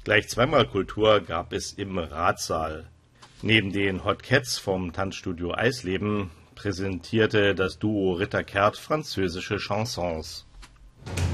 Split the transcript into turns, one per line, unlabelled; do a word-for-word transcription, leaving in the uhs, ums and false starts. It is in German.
Gleich zweimal Kultur gab es im Ratssaal. Neben den Hot Cats vom Tanzstudio Eisleben präsentierte das Duo Ritter Kert französische Chansons.